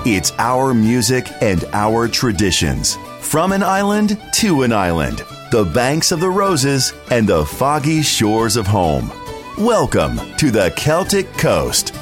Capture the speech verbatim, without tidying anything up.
It's our music and our traditions. From an island to an island, the banks of the roses and the foggy shores of home. Welcome to the Celtic Coast